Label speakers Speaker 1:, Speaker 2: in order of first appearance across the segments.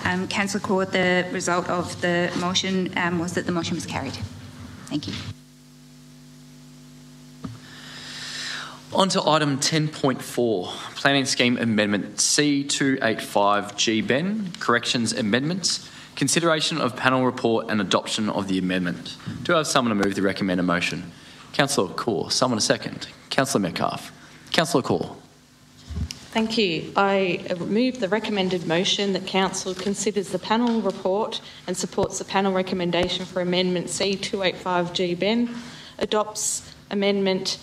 Speaker 1: Councillor Corr, the result of the motion was that the motion was carried. Thank you.
Speaker 2: On to item 10.4, Planning Scheme Amendment C285G-Ben, Corrections Amendments, consideration of panel report and adoption of the amendment. Do I have someone to move the recommended motion? Councillor Corr, someone a second. Councillor Metcalfe. Councillor Corr.
Speaker 3: Thank you. I move the recommended motion that Council considers the panel report and supports the panel recommendation for Amendment C285G-Ben, adopts Amendment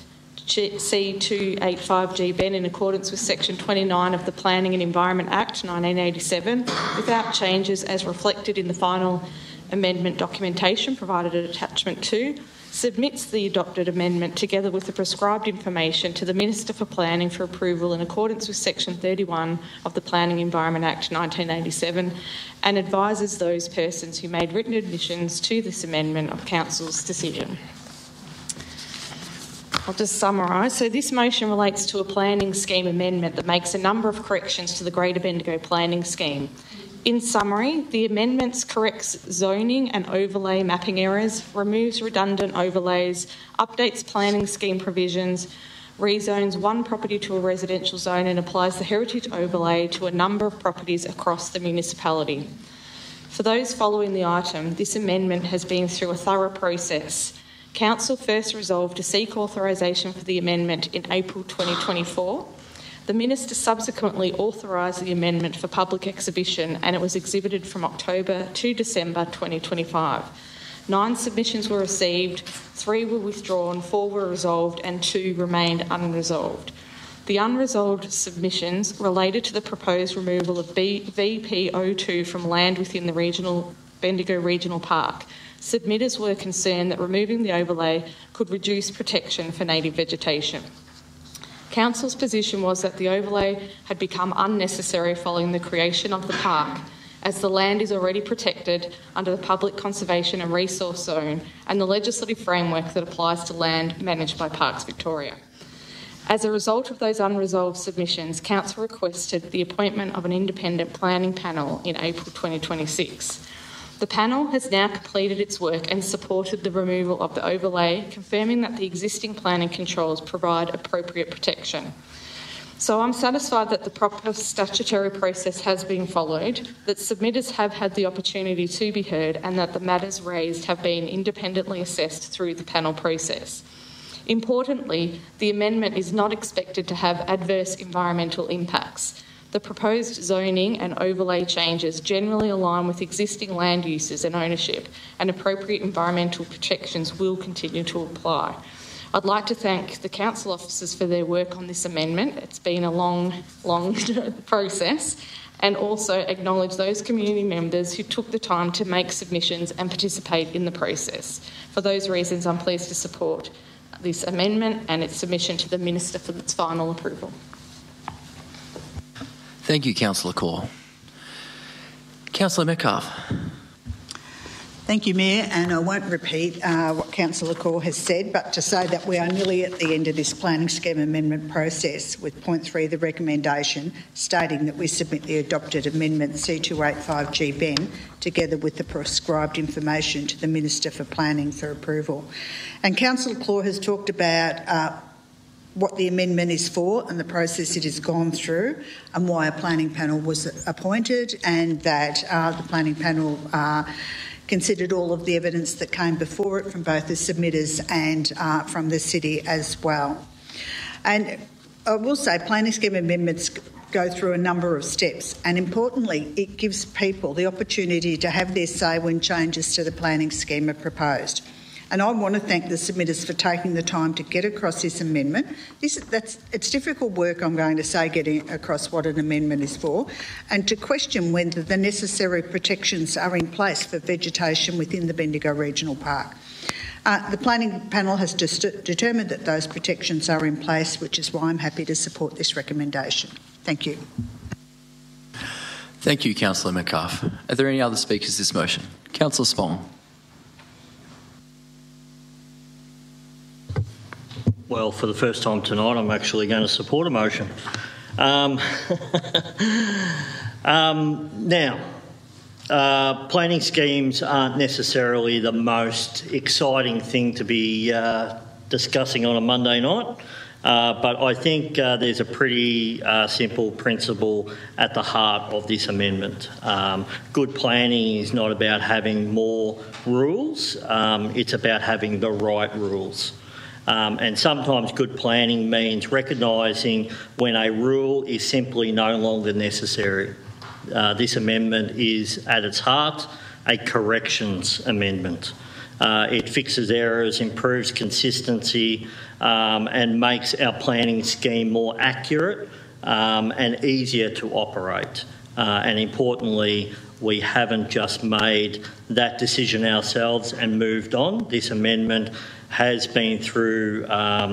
Speaker 3: C285G-Ben in accordance with Section 29 of the Planning and Environment Act 1987 without changes as reflected in the final amendment documentation provided at Attachment 2, submits the adopted amendment together with the prescribed information to the Minister for Planning for approval in accordance with Section 31 of the Planning and Environment Act 1987 and advises those persons who made written admissions to this amendment of Council's decision. I'll just summarise. So this motion relates to a planning scheme amendment that makes a number of corrections to the Greater Bendigo planning scheme. In summary, the amendments corrects zoning and overlay mapping errors, removes redundant overlays, updates planning scheme provisions, rezones one property to a residential zone and applies the heritage overlay to a number of properties across the municipality. For those following the item, this amendment has been through a thorough process. Council first resolved to seek authorisation for the amendment in April 2024. The Minister subsequently authorised the amendment for public exhibition and it was exhibited from October to December 2025. 9 submissions were received, 3 were withdrawn, 4 were resolved and 2 remained unresolved. The unresolved submissions related to the proposed removal of VP02 from land within the Bendigo Regional Park. Submitters were concerned that removing the overlay could reduce protection for native vegetation. Council's position was that the overlay had become unnecessary following the creation of the park, as the land is already protected under the Public Conservation and Resource Zone and the legislative framework that applies to land managed by Parks Victoria. As a result of those unresolved submissions, Council requested the appointment of an independent planning panel in April 2026. The panel has now completed its work and supported the removal of the overlay, confirming that the existing planning controls provide appropriate protection. So I'm satisfied that the proper statutory process has been followed, that submitters have had the opportunity to be heard and that the matters raised have been independently assessed through the panel process. Importantly, the amendment is not expected to have adverse environmental impacts. The proposed zoning and overlay changes generally align with existing land uses and ownership, and appropriate environmental protections will continue to apply. I'd like to thank the council officers for their work on this amendment. It's been a long process, and also acknowledge those community members who took the time to make submissions and participate in the process. For those reasons, I'm pleased to support this amendment and its submission to the Minister for its final approval.
Speaker 2: Thank you, Councillor Corr. Councillor Metcalfe.
Speaker 4: Thank you, Mayor, and I won't repeat what Councillor Corr has said, but to say that we are nearly at the end of this planning scheme amendment process with point 3 of the recommendation stating that we submit the adopted amendment C285G-Ben together with the prescribed information to the Minister for Planning for approval. And Councillor Corr has talked about what the amendment is for and the process it has gone through and why a planning panel was appointed, and that the planning panel considered all of the evidence that came before it from both the submitters and from the city as well. And I will say planning scheme amendments go through a number of steps, and importantly it gives people the opportunity to have their say when changes to the planning scheme are proposed. And I want to thank the submitters for taking the time to get across this amendment. It's difficult work, I'm going to say, getting across what an amendment is for, and to question whether the necessary protections are in place for vegetation within the Bendigo Regional Park. The planning panel has determined that those protections are in place, which is why I'm happy to support this recommendation. Thank you.
Speaker 2: Thank you, Councillor Metcalfe. Are there any other speakers to this motion? Councillor Spong.
Speaker 5: Well, for the first time tonight, I'm actually going to support a motion. Now, Planning schemes aren't necessarily the most exciting thing to be discussing on a Monday night, but I think there's a pretty simple principle at the heart of this amendment. Good planning is not about having more rules, it's about having the right rules. And sometimes good planning means recognising when a rule is simply no longer necessary. This amendment is, at its heart, a corrections amendment. It fixes errors, improves consistency, and makes our planning scheme more accurate and easier to operate. And importantly, we haven't just made that decision ourselves and moved on. This amendment has been through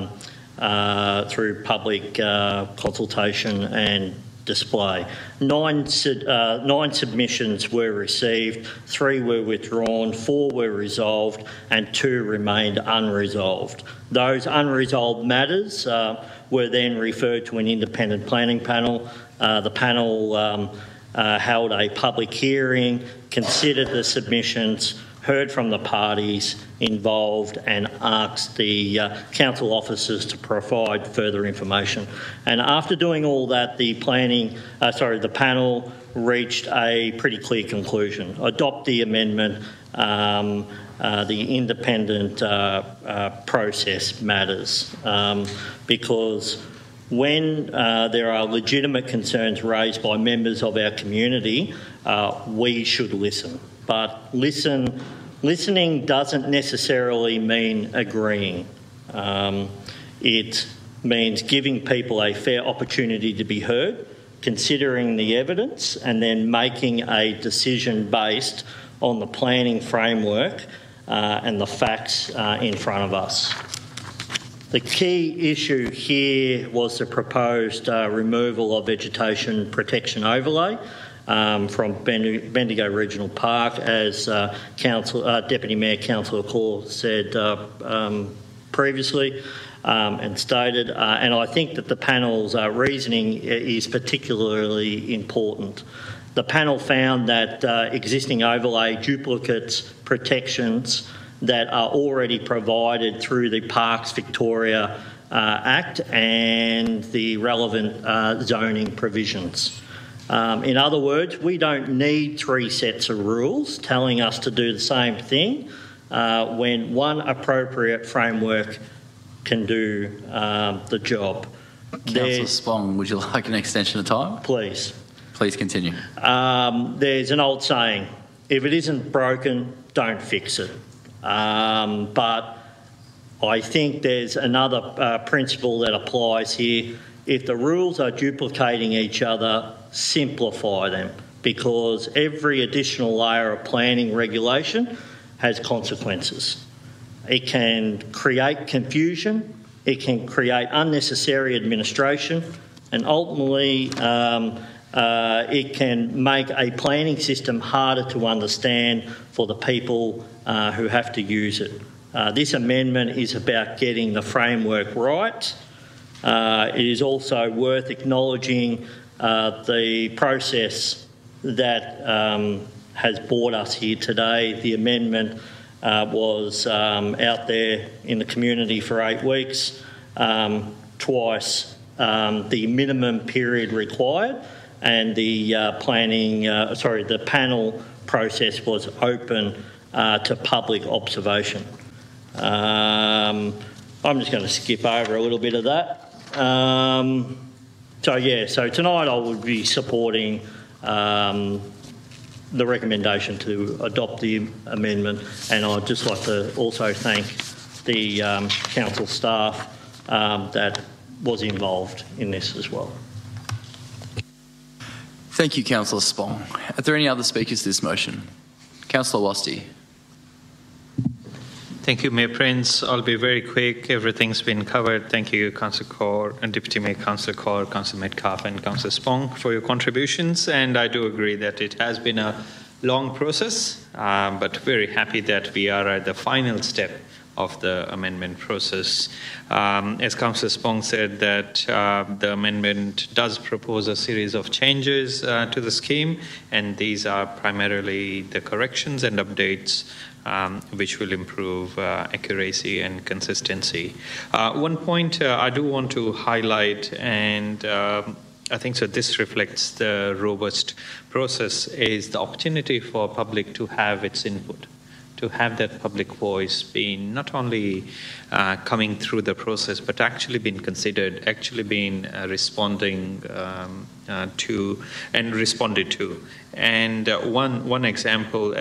Speaker 5: public consultation and display. Nine submissions were received, 3 were withdrawn, 4 were resolved, and 2 remained unresolved. Those unresolved matters were then referred to an independent planning panel. The panel held a public hearing, considered the submissions, heard from the parties involved and asked the council officers to provide further information. And after doing all that, the panel reached a pretty clear conclusion. Adopt the amendment. The independent process matters because when there are legitimate concerns raised by members of our community, we should listen. But listening doesn't necessarily mean agreeing. It means giving people a fair opportunity to be heard, considering the evidence, and then making a decision based on the planning framework and the facts in front of us. The key issue here was the proposed removal of vegetation protection overlay from Bendigo Regional Park, as Deputy Mayor Councillor Corr said previously and stated, and I think that the panel's reasoning is particularly important. The panel found that existing overlay duplicates protections that are already provided through the Parks Victoria Act and the relevant zoning provisions. In other words, we don't need 3 sets of rules telling us to do the same thing when one appropriate framework can do the job.
Speaker 2: Councillor Spong, would you like an extension of time?
Speaker 5: Please.
Speaker 2: Please continue.
Speaker 5: There's an old saying, if it isn't broken, don't fix it. But I think there's another principle that applies here. If the rules are duplicating each other, simplify them, because every additional layer of planning regulation has consequences. It can create confusion, it can create unnecessary administration, and ultimately it can make a planning system harder to understand for the people who have to use it. This amendment is about getting the framework right. It is also worth acknowledging the process that has brought us here today. The amendment was out there in the community for 8 weeks, twice the minimum period required, and the the panel process was open to public observation. I'm just going to skip over a little bit of that. So tonight I would be supporting the recommendation to adopt the amendment, and I'd just like to also thank the council staff that was involved in this as well.
Speaker 2: Thank you, Councillor Spong. Are there any other speakers to this motion? Councillor Wasti.
Speaker 6: Thank you, Mayor Prince. I'll be very quick. Everything's been covered. Thank you, Councillor Corr and Deputy Mayor Councillor Corr, Councillor Metcalfe and Councillor Spong for your contributions. And I do agree that it has been a long process, but very happy that we are at the final step of the amendment process. As Councillor Spong said, that the amendment does propose a series of changes to the scheme, and these are primarily the corrections and updates which will improve accuracy and consistency. One point I do want to highlight, and I think so this reflects the robust process, is the opportunity for public to have its input, to have that public voice being not only coming through the process, but actually being considered, actually being responding to and responded to. And one example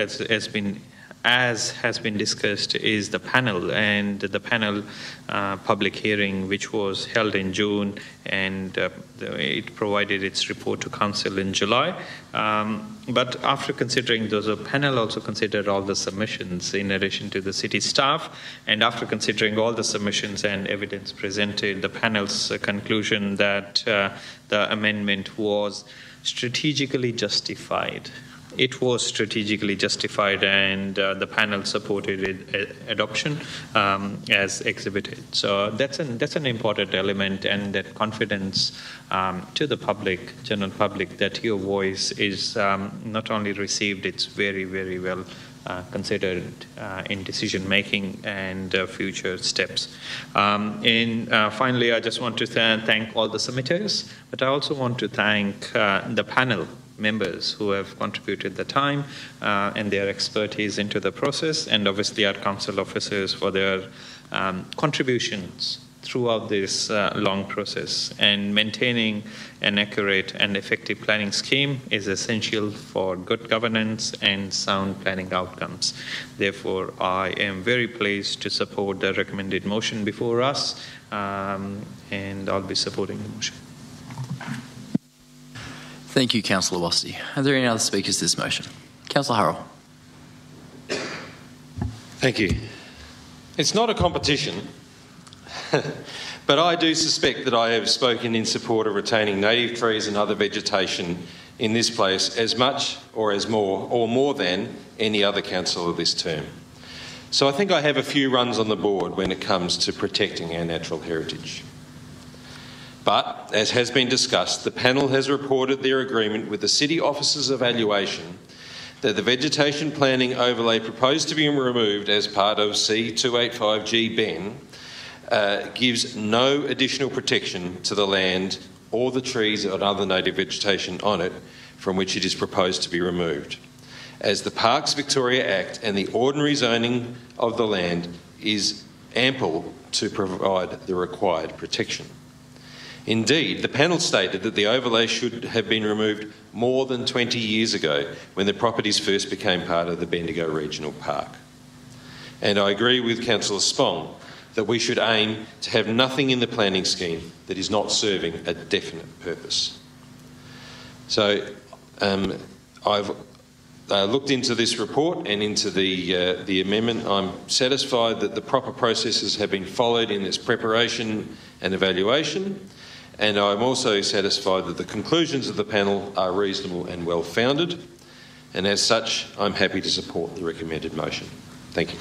Speaker 6: as has been discussed is the panel, and the panel public hearing which was held in June, and it provided its report to Council in July. But after considering those, the panel also considered all the submissions in addition to the city staff, and after considering all the submissions and evidence presented, the panel's conclusion that the amendment was strategically justified. It was strategically justified, and the panel supported adoption as exhibited. So that's an important element, and that confidence to the public, general public, that your voice is not only received, it's very, very well considered in decision making and future steps. Finally, I just want to thank all the submitters, but I also want to thank the panel members who have contributed the time and their expertise into the process, and obviously our council officers for their contributions throughout this long process. And maintaining an accurate and effective planning scheme is essential for good governance and sound planning outcomes. Therefore, I am very pleased to support the recommended motion before us, and I'll be supporting the motion.
Speaker 2: Thank you, Councillor Wasti. Are there any other speakers to this motion? Councillor Hurrell.
Speaker 7: Thank you. It's not a competition, but I do suspect that I have spoken in support of retaining native trees and other vegetation in this place as much or more than any other councillor this term. So I think I have a few runs on the board when it comes to protecting our natural heritage. But, as has been discussed, the panel has reported their agreement with the City Office's evaluation that the vegetation planning overlay proposed to be removed as part of C285G BEN gives no additional protection to the land or the trees and other native vegetation on it from which it is proposed to be removed, as the Parks Victoria Act and the ordinary zoning of the land is ample to provide the required protection. Indeed, the panel stated that the overlay should have been removed more than 20 years ago when the properties first became part of the Bendigo Regional Park. And I agree with Councillor Spong that we should aim to have nothing in the planning scheme that is not serving a definite purpose. So I've looked into this report and into the amendment. I'm satisfied that the proper processes have been followed in its preparation and evaluation. And I'm also satisfied that the conclusions of the panel are reasonable and well-founded, and as such, I'm happy to support the recommended motion. Thank you.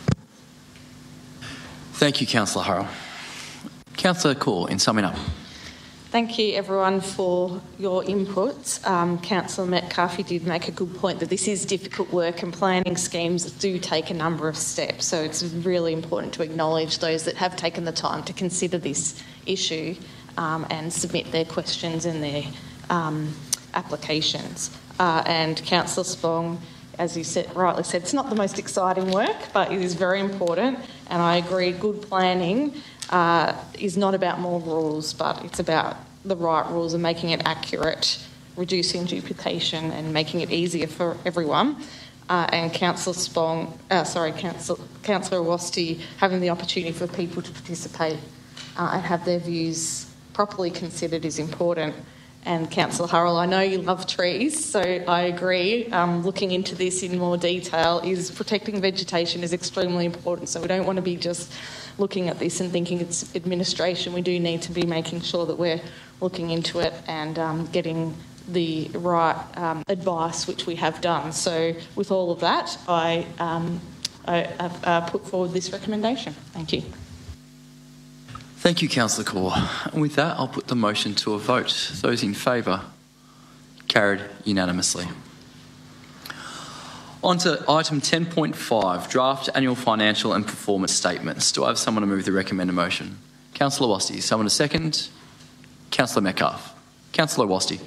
Speaker 2: Thank you, Councillor Hurrell. Councillor Kaur, in summing up.
Speaker 3: Thank you, everyone, for your inputs. Councillor Metcalfe did make a good point that this is difficult work, and planning schemes do take a number of steps. So it's really important to acknowledge those that have taken the time to consider this issue and submit their questions and their applications. And Councillor Spong, as you rightly said, it's not the most exciting work, but it is very important. And I agree, good planning is not about more rules, but it's about the right rules and making it accurate, reducing duplication and making it easier for everyone. And Councillor Councillor Wasti having the opportunity for people to participate and have their views properly considered is important. And Councillor Hurrell, I know you love trees, so I agree. Looking into this in more detail, is protecting vegetation is extremely important. So we don't want to be just looking at this and thinking it's administration. We do need to be making sure that we're looking into it and getting the right advice, which we have done. So with all of that, I put forward this recommendation. Thank you.
Speaker 2: Thank you, Councillor Kaur. And with that, I'll put the motion to a vote. Those in favour? Carried unanimously. On to item 10.5, draft annual financial and performance statements. Do I have someone to move the recommended motion? Councillor Wasti, someone to second? Councillor Metcalfe. Councillor Wasti.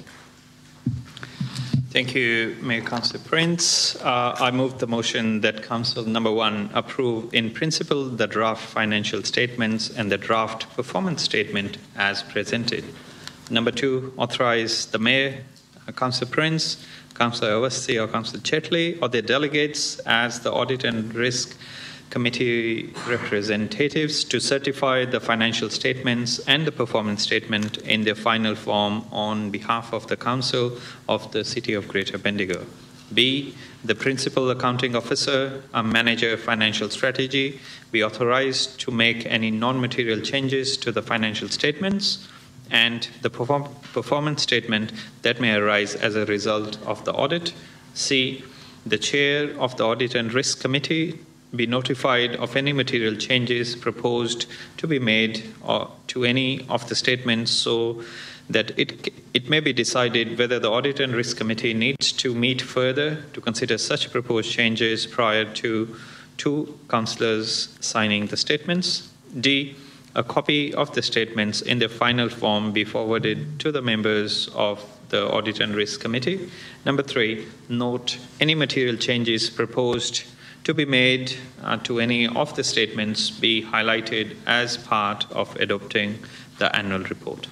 Speaker 6: Thank you, Mayor Councillor Prince. I move the motion that Council number 1 approve in principle the draft financial statements and the draft performance statement as presented. Number 2, authorize the Mayor, Councillor Prince, Councillor Awasthi or Councillor Chetley or their delegates as the Audit and Risk Committee representatives to certify the financial statements and the performance statement in their final form on behalf of the Council of the City of Greater Bendigo. B, the Principal Accounting Officer, a Manager of Financial Strategy, be authorized to make any non-material changes to the financial statements and the performance statement that may arise as a result of the audit. C, the Chair of the Audit and Risk Committee be notified of any material changes proposed to be made to any of the statements so that it may be decided whether the Audit and Risk Committee needs to meet further to consider such proposed changes prior to 2 councillors signing the statements. D, a copy of the statements in their final form be forwarded to the members of the Audit and Risk Committee. Number 3, note any material changes proposed to be made to any of the statements be highlighted as part of adopting the annual report.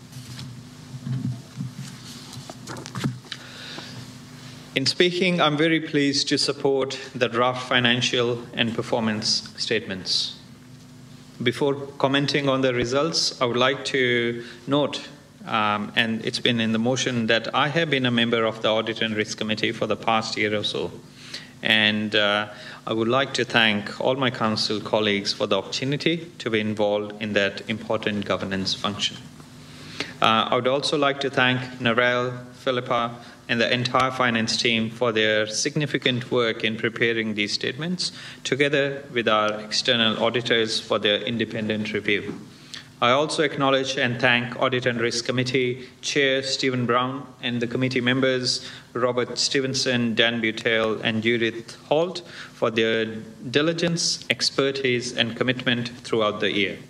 Speaker 6: In speaking, I'm very pleased to support the draft financial and performance statements. Before commenting on the results, I would like to note, and it's been in the motion, that I have been a member of the Audit and Risk Committee for the past year or so. And I would like to thank all my council colleagues for the opportunity to be involved in that important governance function. I would also like to thank Narelle, Philippa, and the entire finance team for their significant work in preparing these statements, together with our external auditors for their independent review. I also acknowledge and thank Audit and Risk Committee Chair Stephen Brown and the committee members Robert Stevenson, Dan Butel, and Judith Holt for their diligence, expertise, and commitment throughout the year.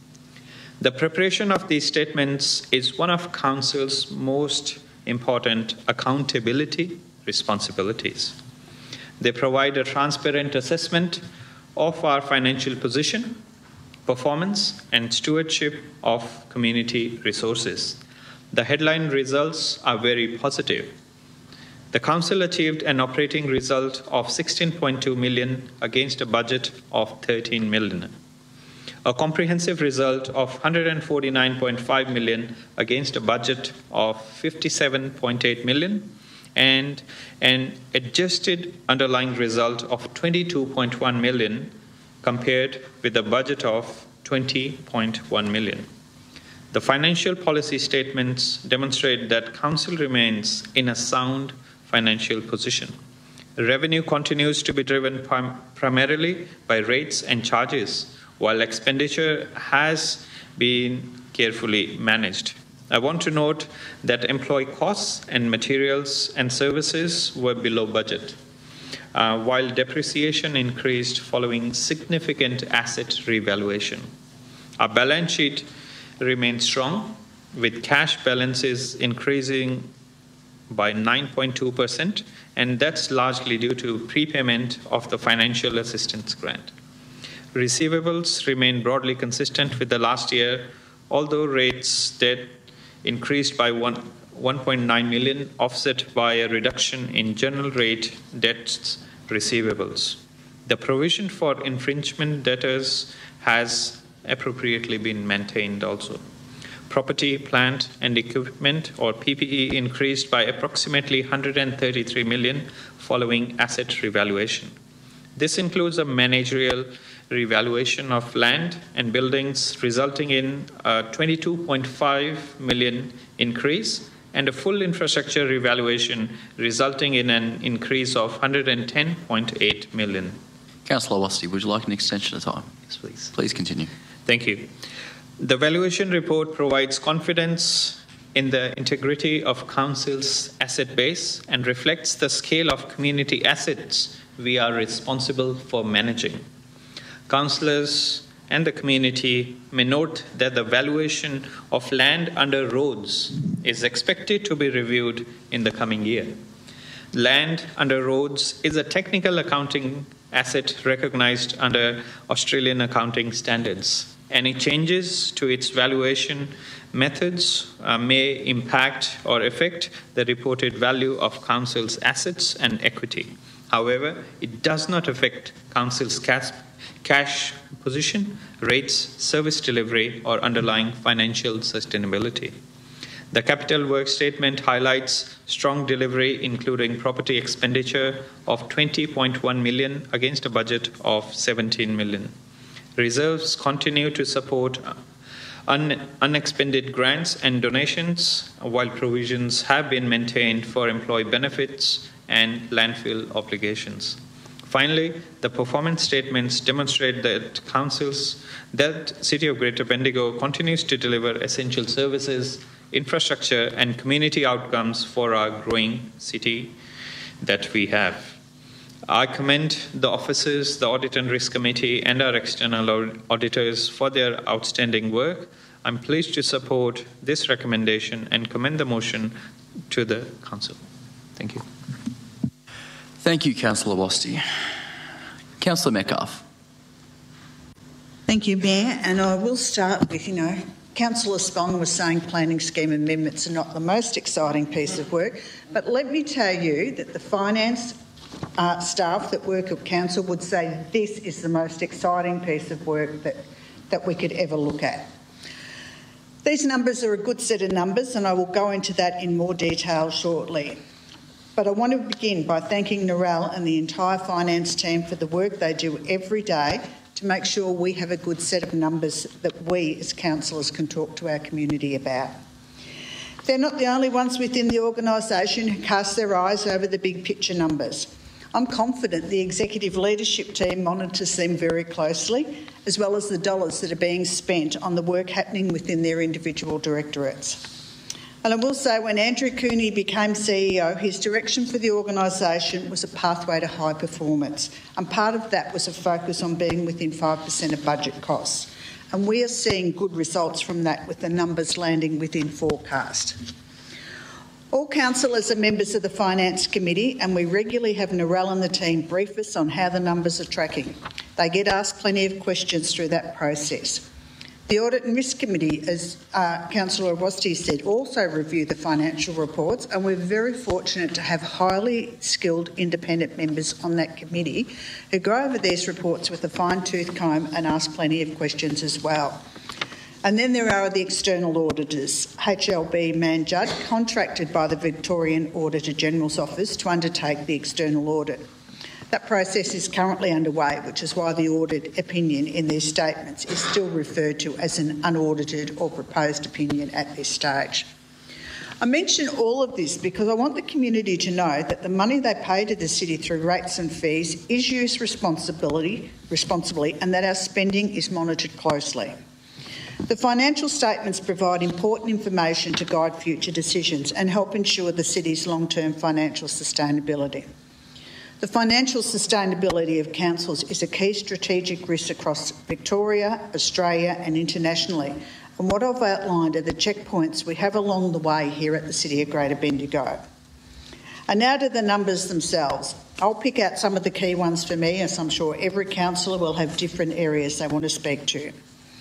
Speaker 6: The preparation of these statements is one of Council's most important accountability responsibilities. They provide a transparent assessment of our financial position, performance, and stewardship of community resources. The headline results are very positive. The Council achieved an operating result of 16.2 million against a budget of 13 million. A comprehensive result of 149.5 million against a budget of 57.8 million, and an adjusted underlying result of 22.1 million compared with a budget of 20.1 million. The financial policy statements demonstrate that Council remains in a sound financial position. Revenue continues to be driven primarily by rates and charges, while expenditure has been carefully managed. I want to note that employee costs and materials and services were below budget, while depreciation increased following significant asset revaluation. Our balance sheet remains strong, with cash balances increasing by 9.2%, and that's largely due to prepayment of the financial assistance grant. Receivables remain broadly consistent with the last year, although rates debt increased by 1.9 million, offset by a reduction in general rate debts receivables. The provision for infringement debtors has appropriately been maintained also. Property, plant and equipment, or PPE, increased by approximately 133 million following asset revaluation. This includes a managerial revaluation of land and buildings, resulting in a 22.5 million increase, and a full infrastructure revaluation, resulting in an increase of 110.8 million.
Speaker 2: Councillor Awasthi, would you like an extension of time?
Speaker 6: Yes, please.
Speaker 2: Please continue.
Speaker 6: Thank you. The valuation report provides confidence in the integrity of Council's asset base and reflects the scale of community assets we are responsible for managing. Councillors and the community may note that the valuation of land under roads is expected to be reviewed in the coming year. Land under roads is a technical accounting asset recognized under Australian accounting standards. Any changes to its valuation methods may impact or affect the reported value of Council's assets and equity. However, it does not affect Council's cash position, rates, service delivery, or underlying financial sustainability. The capital work statement highlights strong delivery, including property expenditure of $20.1 million against a budget of $17 million. Reserves continue to support unexpended grants and donations, while provisions have been maintained for employee benefits and landfill obligations. Finally, the performance statements demonstrate that City of Greater Bendigo continues to deliver essential services, infrastructure, and community outcomes for our growing city that we have. I commend the officers, the Audit and Risk Committee, and our external auditors for their outstanding work. I'm pleased to support this recommendation and commend the motion to the Council. Thank you.
Speaker 2: Thank you, Councillor Awasthi. Councillor Metcalfe.
Speaker 4: Thank you, Mayor. And I will start with, Councillor Spong was saying planning scheme amendments are not the most exciting piece of work, but let me tell you that the finance staff that work at council would say this is the most exciting piece of work that we could ever look at. These numbers are a good set of numbers, and I will go into that in more detail shortly. But I want to begin by thanking Narelle and the entire finance team for the work they do every day to make sure we have a good set of numbers that we as councillors can talk to our community about. They're not the only ones within the organisation who cast their eyes over the big picture numbers. I'm confident the executive leadership team monitors them very closely, as well as the dollars that are being spent on the work happening within their individual directorates. And I will say, when Andrew Cooney became CEO, his direction for the organisation was a pathway to high performance, and part of that was a focus on being within 5% of budget costs. And we are seeing good results from that, with the numbers landing within forecast. All councillors are members of the Finance Committee, and we regularly have Narelle and the team brief us on how the numbers are tracking. They get asked plenty of questions through that process. The Audit and Risk Committee, as Councillor Awasthi said, also review the financial reports, and we're very fortunate to have highly skilled independent members on that committee who go over these reports with a fine-tooth comb and ask plenty of questions as well. And then there are the external auditors, HLB Man Judd, contracted by the Victorian Auditor General's Office to undertake the external audit. That process is currently underway, which is why the audit opinion in these statements is still referred to as an unaudited or proposed opinion at this stage. I mention all of this because I want the community to know that the money they pay to the city through rates and fees is used responsibly and that our spending is monitored closely. The financial statements provide important information to guide future decisions and help ensure the city's long-term financial sustainability. The financial sustainability of councils is a key strategic risk across Victoria, Australia and internationally, and what I've outlined are the checkpoints we have along the way here at the City of Greater Bendigo. And now to the numbers themselves. I'll pick out some of the key ones for me, as I'm sure every councillor will have different areas they want to speak to.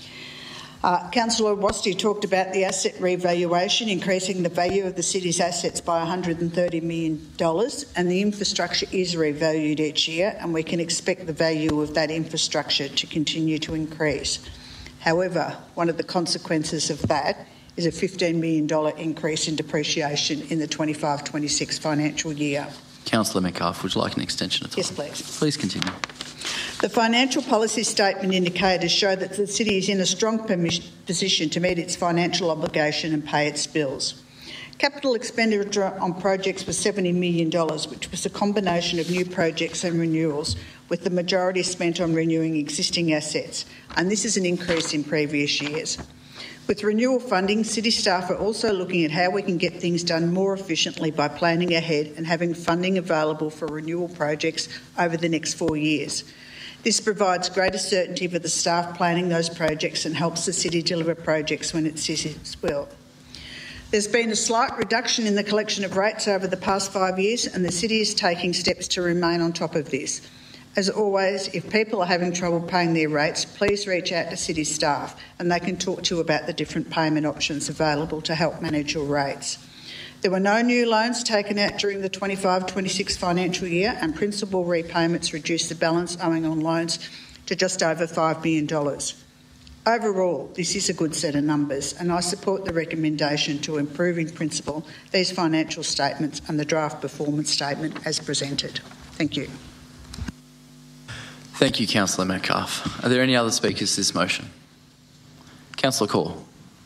Speaker 4: Councillor Awasthi talked about the asset revaluation, increasing the value of the city's assets by $130 million, and the infrastructure is revalued each year, and we can expect the value of that infrastructure to continue to increase. However, one of the consequences of that is a $15 million increase in depreciation in the 25-26 financial year.
Speaker 2: Councillor Metcalfe, would you like an extension of time?
Speaker 4: Yes, please.
Speaker 2: Please continue.
Speaker 4: The financial policy statement indicators show that the city is in a strong position to meet its financial obligation and pay its bills. Capital expenditure on projects was $70 million, which was a combination of new projects and renewals, with the majority spent on renewing existing assets, and this is an increase in previous years. With renewal funding, City staff are also looking at how we can get things done more efficiently by planning ahead and having funding available for renewal projects over the next 4 years. This provides greater certainty for the staff planning those projects and helps the City deliver projects when it says it will. There's been a slight reduction in the collection of rates over the past 5 years, and the City is taking steps to remain on top of this. As always, if people are having trouble paying their rates, please reach out to City staff and they can talk to you about the different payment options available to help manage your rates. There were no new loans taken out during the 25-26 financial year, and principal repayments reduced the balance owing on loans to just over $5 million. Overall, this is a good set of numbers, and I support the recommendation to improve in principle these financial statements and the draft performance statement as presented. Thank you.
Speaker 2: Thank you, Councillor Metcalfe. Are there any other speakers to this motion? Councillor Call.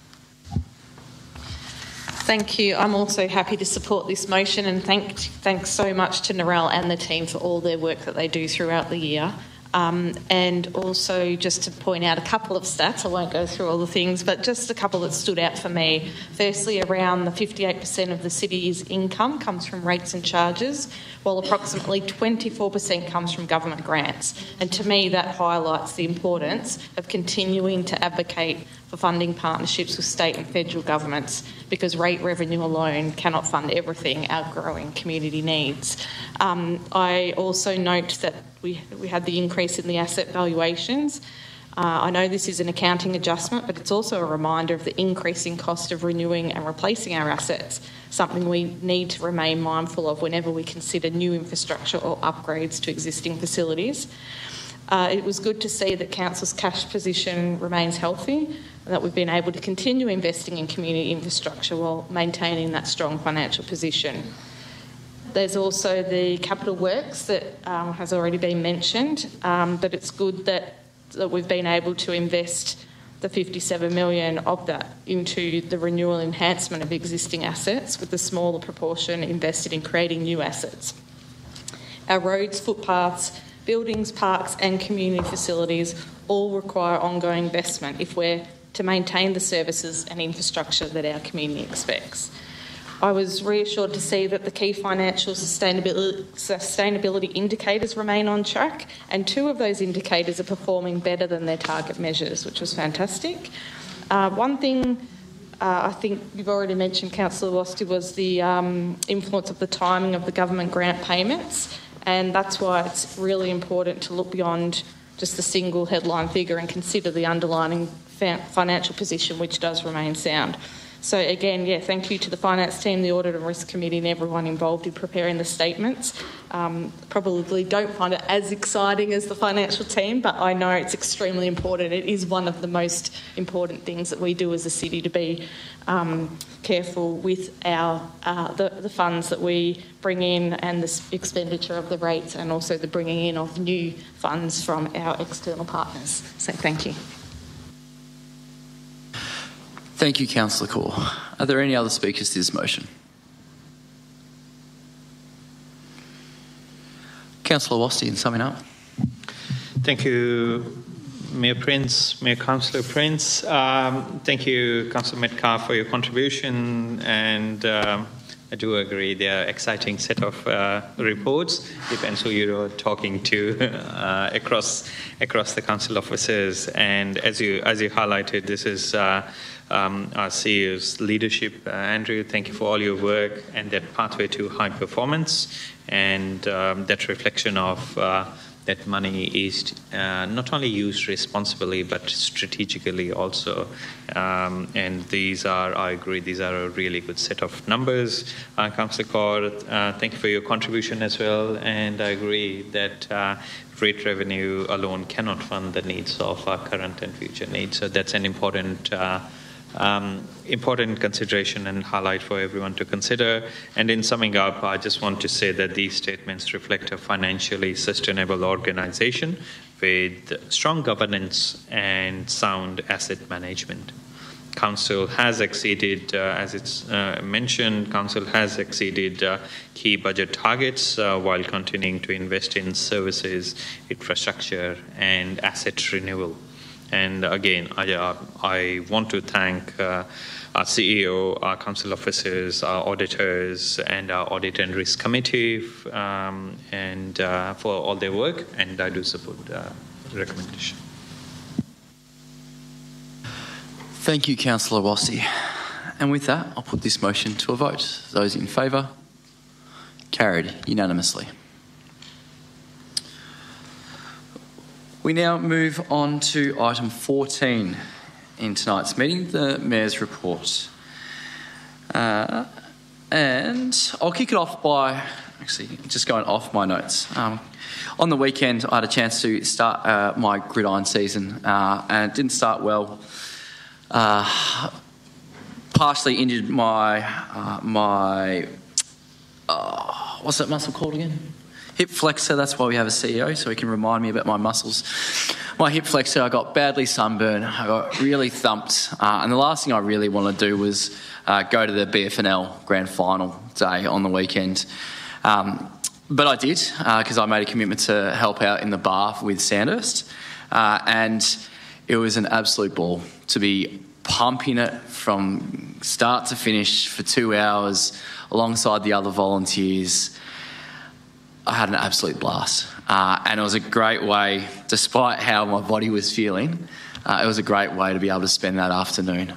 Speaker 3: Thank you. I'm also happy to support this motion, and thanks so much to Narelle and the team for all their work that they do throughout the year. And also just to point out a couple of stats, I won't go through all the things, but just a couple that stood out for me. Firstly, around the 58% of the city's income comes from rates and charges, while approximately 24% comes from government grants. And to me, that highlights the importance of continuing to advocate for funding partnerships with state and federal governments, because rate revenue alone cannot fund everything our growing community needs. I also note that we had the increase in the asset valuations. I know this is an accounting adjustment, but it's also a reminder of the increasing cost of renewing and replacing our assets, something we need to remain mindful of whenever we consider new infrastructure or upgrades to existing facilities. It was good to see that Council's cash position remains healthy and that we've been able to continue investing in community infrastructure while maintaining that strong financial position. There's also the capital works that has already been mentioned, but it's good that we've been able to invest the $57 million of that into the renewal enhancement of existing assets, with the smaller proportion invested in creating new assets. Our roads, footpaths, buildings, parks and community facilities all require ongoing investment if we're to maintain the services and infrastructure that our community expects. I was reassured to see that the key financial sustainability indicators remain on track, and 2 of those indicators are performing better than their target measures, which was fantastic. One thing I think you've already mentioned, Councillor Wasti, was the influence of the timing of the government grant payments, and that's why it's really important to look beyond just the single headline figure and consider the underlying financial position, which does remain sound. So again, thank you to the Finance team, the Audit and Risk Committee and everyone involved in preparing the statements. Probably don't find it as exciting as the financial team, but I know it's extremely important. It is one of the most important things that we do as a city, to be careful with our the funds that we bring in and the expenditure of the rates, and also the bringing in of new funds from our external partners. So thank you.
Speaker 2: Thank you, Councillor Core. Are there any other speakers to this motion? Councillor Wasti, in summing up.
Speaker 6: Thank you, Mayor Prince, Mayor Councillor Prince. Thank you, Councillor Metcalfe, for your contribution, and I do agree they are exciting set of reports. Depends who you're talking to across the council offices. And as you highlighted, this is our CEO's leadership. Andrew, thank you for all your work and that pathway to high performance, and that reflection of that money is not only used responsibly but strategically also. And these are, I agree, these are a really good set of numbers. Councillor Kaur, thank you for your contribution as well. And I agree that rate revenue alone cannot fund the needs of our current and future needs. So that's an important consideration and highlight for everyone to consider. And in summing up, I just want to say that these statements reflect a financially sustainable organisation with strong governance and sound asset management. Council has exceeded, as it's mentioned, Council has exceeded key budget targets while continuing to invest in services, infrastructure, and asset renewal. And again, I want to thank our CEO, our council officers, our auditors, and our Audit and Risk Committee for all their work, and I do support the recommendation.
Speaker 2: Thank you, Councillor Wassi. And with that, I'll put this motion to a vote. Those in favour? Carried unanimously. We now move on to item 14 in tonight's meeting, the Mayor's Report. And I'll kick it off by actually just going off my notes. On the weekend, I had a chance to start my gridiron season, and it didn't start well. Partially injured my what's that muscle called again? Hip flexor. That's why we have a CEO, so he can remind me about my muscles. My hip flexor, I got badly sunburned. I got really thumped, and the last thing I really wanted to do was go to the BFNL Grand Final day on the weekend. But I did, because I made a commitment to help out in the bar with Sandhurst, and it was an absolute ball to be pumping it from start to finish for 2 hours alongside the other volunteers. I had an absolute blast, and it was a great way, despite how my body was feeling, it was a great way to be able to spend that afternoon.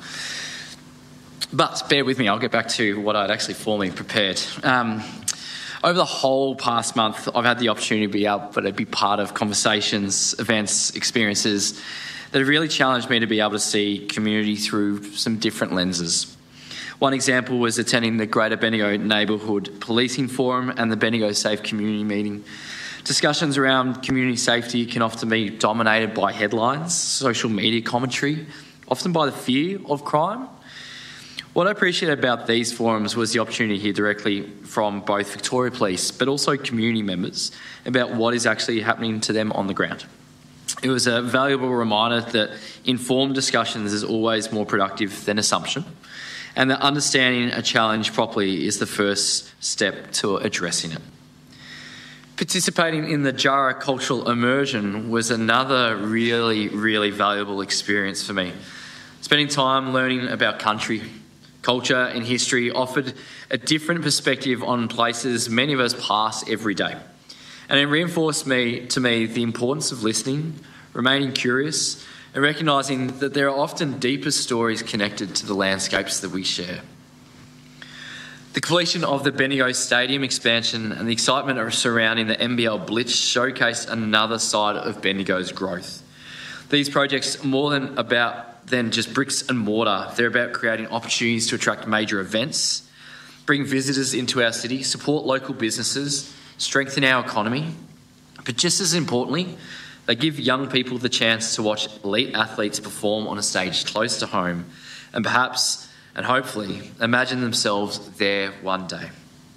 Speaker 2: But bear with me, I'll get back to what I'd actually formally prepared. Over the whole past month, I've had the opportunity to be able to be part of conversations, events, experiences that have really challenged me to be able to see community through some different lenses. One example was attending the Greater Bendigo Neighbourhood Policing Forum and the Bendigo Safe Community Meeting. Discussions around community safety can often be dominated by headlines, social media commentary, often by the fear of crime. What I appreciated about these forums was the opportunity to hear directly from both Victoria Police but also community members about what is actually happening to them on the ground. It was a valuable reminder that informed discussions is always more productive than assumption, and that understanding a challenge properly is the first step to addressing it. Participating in the Jara Cultural Immersion was another really, really valuable experience for me. Spending time learning about country, culture and history offered a different perspective on places many of us pass every day. And it reinforced to me the importance of listening, remaining curious, and recognising that there are often deeper stories connected to the landscapes that we share. The completion of the Bendigo Stadium expansion and the excitement surrounding the NBL Blitz showcased another side of Bendigo's growth. These projects are more than just bricks and mortar. They're about creating opportunities to attract major events, bring visitors into our city, support local businesses, strengthen our economy, but just as importantly, they give young people the chance to watch elite athletes perform on a stage close to home and perhaps, and hopefully, imagine themselves there one day.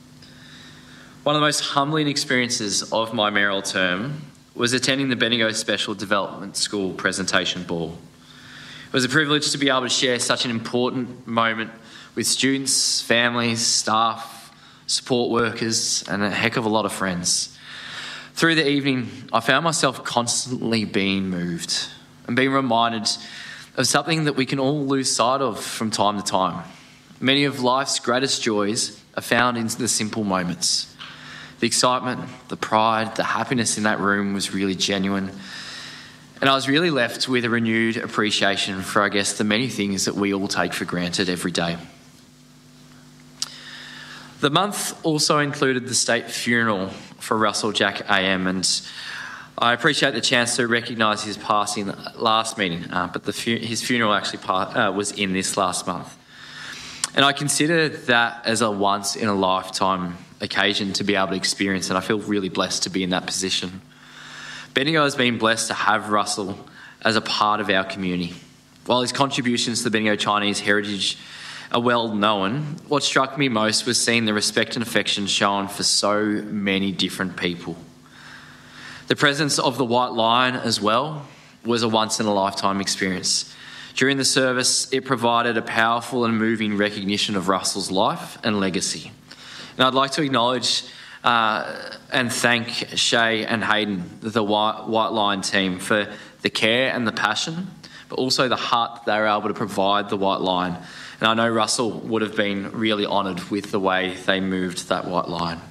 Speaker 2: One of the most humbling experiences of my mayoral term was attending the Bendigo Special Development School presentation ball. It was a privilege to be able to share such an important moment with students, families, staff, support workers, and a heck of a lot of friends. Through the evening, I found myself constantly being moved and being reminded of something that we can all lose sight of from time to time. Many of life's greatest joys are found in the simple moments. The excitement, the pride, the happiness in that room was really genuine. And I was really left with a renewed appreciation for, I guess, the many things that we all take for granted every day. The month also included the state funeral for Russell Jack AM, and I appreciate the chance to recognise his passing last meeting, but his funeral actually was in this last month. And I consider that as a once-in-a-lifetime occasion to be able to experience, and I feel really blessed to be in that position. Bendigo has been blessed to have Russell as a part of our community. While his contributions to the Bendigo Chinese heritage are well known, what struck me most was seeing the respect and affection shown for so many different people. The presence of the White Lion as well was a once-in-a-lifetime experience. During the service, it provided a powerful and moving recognition of Russell's life and legacy. And I'd like to acknowledge and thank Shay and Hayden, the White Line team, for the care and the passion, but also the heart that they were able to provide the White Line. And I know Russell would have been really honoured with the way they moved that White Line.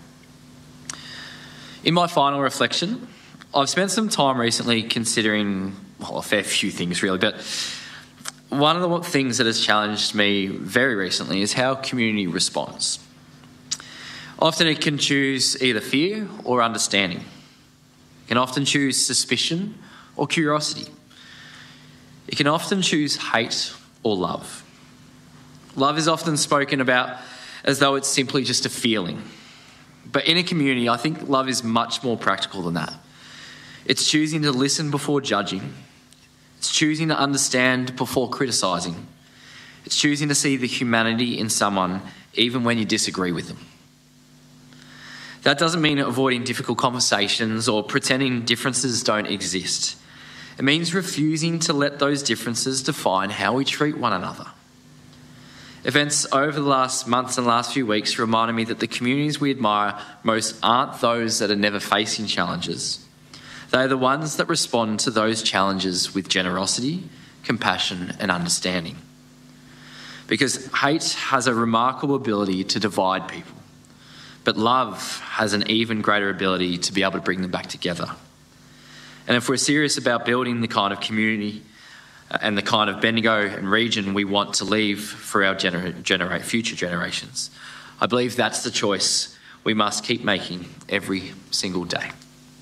Speaker 2: In my final reflection, I've spent some time recently considering, a fair few things really, but one of the things that has challenged me very recently is how community responds. Often it can choose either fear or understanding. It can often choose suspicion or curiosity. It can often choose hate or love. Love is often spoken about as though it's simply just a feeling. But in a community, I think love is much more practical than that. It's choosing to listen before judging. It's choosing to understand before criticising. It's choosing to see the humanity in someone even when you disagree with them. That doesn't mean avoiding difficult conversations or pretending differences don't exist. It means refusing to let those differences define how we treat one another. Events over the last months and last few weeks reminded me that the communities we admire most aren't those that are never facing challenges. They are the ones that respond to those challenges with generosity, compassion, and understanding. Because hate has a remarkable ability to divide people, but love has an even greater ability to be able to bring them back together. And if we're serious about building the kind of community and the kind of Bendigo and region we want to leave for our future generations, I believe that's the choice we must keep making every single day.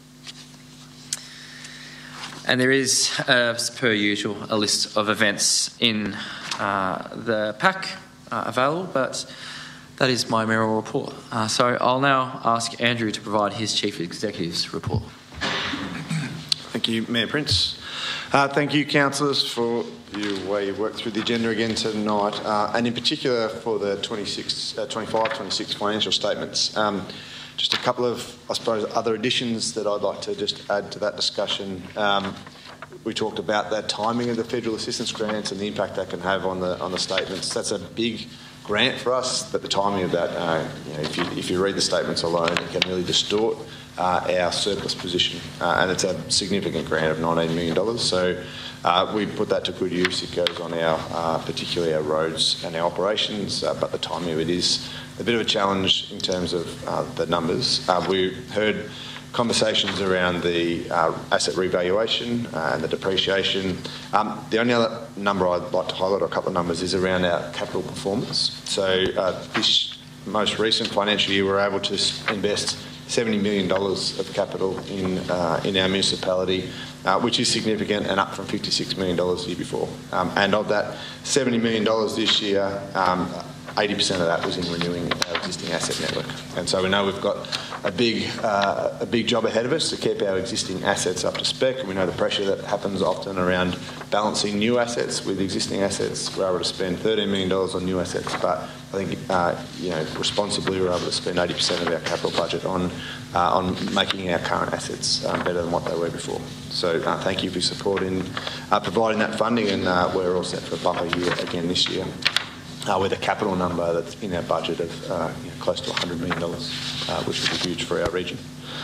Speaker 2: And there is, as per usual, a list of events in the pack available, but that is my mayoral report. So I'll now ask Andrew to provide his Chief Executive's report.
Speaker 8: Thank you, Mayor Prince. Thank you, councillors, for the way you worked through the agenda again tonight, and in particular for the 25-26 financial statements. Just a couple of, I suppose, other additions that I'd like to just add to that discussion. We talked about that timing of the federal assistance grants and the impact that can have on the statements. That's a big grant for us, but the timing of that, if you read the statements alone, it can really distort our surplus position, and it's a significant grant of $19 million. So we put that to good use. It goes on particularly our roads and our operations, but the timing of it is a bit of a challenge in terms of the numbers. We heard conversations around the asset revaluation and the depreciation. The only other number I'd like to highlight, or a couple of numbers, is around our capital performance. So this most recent financial year, we were able to invest $70 million of capital in our municipality, which is significant and up from $56 million the year before. And of that $70 million this year, 80% of that was in renewing our existing asset network. And so we know we've got a big job ahead of us to keep our existing assets up to spec. And we know the pressure that happens often around balancing new assets with existing assets. We're able to spend $13 million on new assets, but I think responsibly we're able to spend 80% of our capital budget on making our current assets better than what they were before. So thank you for your support in providing that funding, and we're all set for a bumper year again this year. With a capital number that's in our budget of close to $100 million, which would be huge for our region.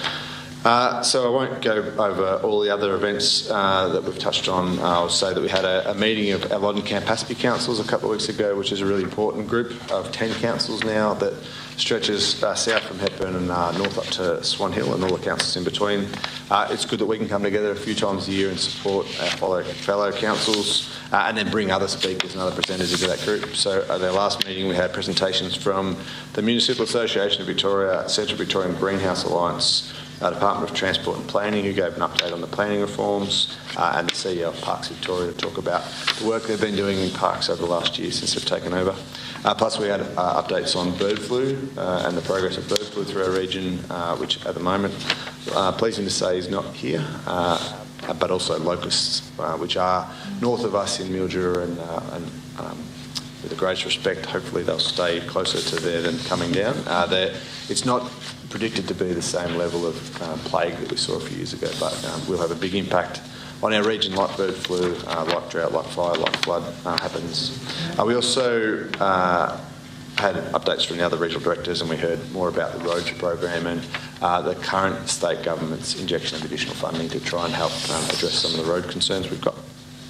Speaker 8: So I won't go over all the other events that we've touched on. I'll say that we had a meeting of our Loddon Campaspe councils a couple of weeks ago, which is a really important group of 10 councils now that stretches south from Hepburn and north up to Swan Hill and all the councils in between. It's good that we can come together a few times a year and support our fellow councils and then bring other speakers and other presenters into that group. So at our last meeting we had presentations from the Municipal Association of Victoria, Central Victorian Greenhouse Alliance, Department of Transport and Planning, who gave an update on the planning reforms, and the CEO of Parks Victoria to talk about the work they've been doing in parks over the last year since they've taken over. Plus we had updates on bird flu and the progress of bird flu through our region, which at the moment, pleasing to say, is not here, but also locusts, which are north of us in Mildura, and with the greatest respect, hopefully they'll stay closer to there than coming down. It's not predicted to be the same level of plague that we saw a few years ago, but will have a big impact on our region, like bird flu, like drought, like fire, like flood happens. We also had updates from the other regional directors, and we heard more about the roads program and the current state government's injection of additional funding to try and help address some of the road concerns we've got.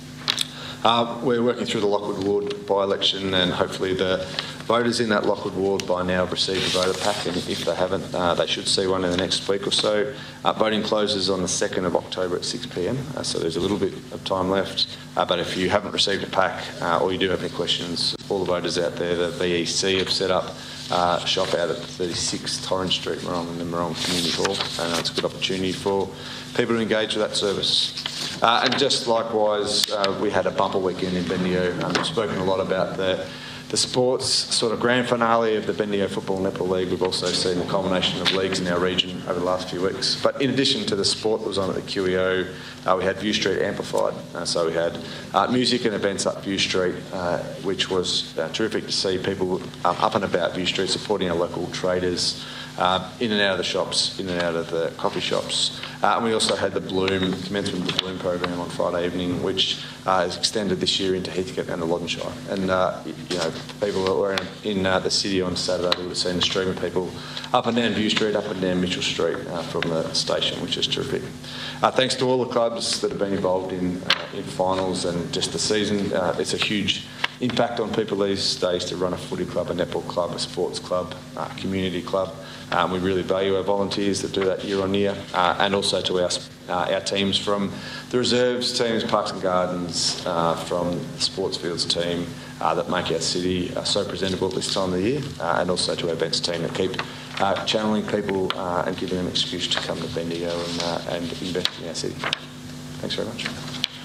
Speaker 8: We're working through the Lockwood Ward by-election, and hopefully the voters in that Lockwood Ward by now have received a voter pack, and if they haven't, they should see one in the next week or so. Voting closes on the 2nd of October at 6 p.m, so there's a little bit of time left. But if you haven't received a pack or you do have any questions, all the voters out there, the VEC have set up shop out at 36 Torrens Street, Morong, in the Morong Community Hall, and it's a good opportunity for people to engage with that service. And just likewise, we had a bumper weekend in Bendigo. We've spoken a lot about the sports sort of grand finale of the Bendigo Football Netball League. We've also seen the culmination of leagues in our region over the last few weeks. But in addition to the sport that was on at the QEO, we had View Street amplified. So we had music and events up View Street, which was terrific to see people up and about View Street supporting our local traders, in and out of the shops, in and out of the coffee shops. And we also had the commencement of the Bloom program on Friday evening, which is extended this year into Heathcote and the Loddonshire. And, people that were in the city on Saturday would have seen a stream of people up and down View Street, up and down Mitchell Street from the station, which is terrific. Thanks to all the clubs that have been involved in finals and just the season. It's a huge impact on people these days to run a footy club, a netball club, a sports club, a community club. We really value our volunteers that do that year on year, and also to our teams from the reserves teams, Parks and Gardens, from the Sports Fields team that make our city so presentable at this time of the year, and also to our events team that keep channeling people and giving them an excuse to come to Bendigo and invest in our city. Thanks very much.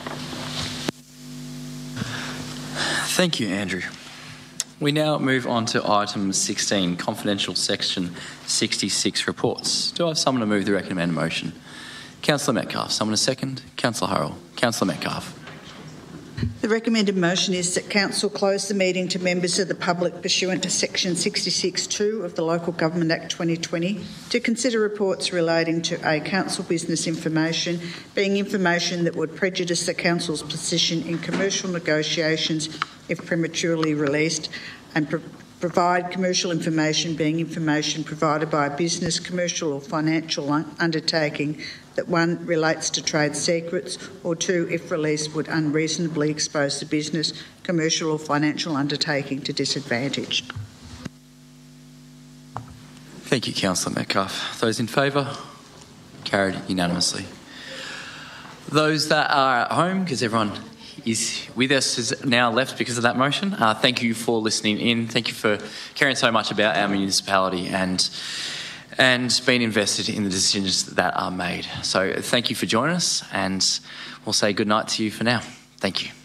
Speaker 2: Thank you, Andrew. We now move on to item 16, confidential section 66 reports. Do I have someone to move the recommended motion? Councillor Metcalfe. Someone to second? Councillor Hurrell. Councillor Metcalfe.
Speaker 4: The recommended motion is that Council close the meeting to members of the public pursuant to section 66(2) of the Local Government Act 2020 to consider reports relating to a council business information, being information that would prejudice the council's position in commercial negotiations if prematurely released, and provide commercial information, being information provided by a business, commercial or financial undertaking that 1, relates to trade secrets, or 2, if released, would unreasonably expose the business, commercial or financial undertaking to disadvantage.
Speaker 2: Thank you, Councillor Metcalfe. Those in favour? Carried unanimously. Those that are at home, because everyone is with us, is now left because of that motion. Thank you for listening in. Thank you for caring so much about our municipality and being invested in the decisions that are made. So thank you for joining us, and we'll say good night to you for now. Thank you.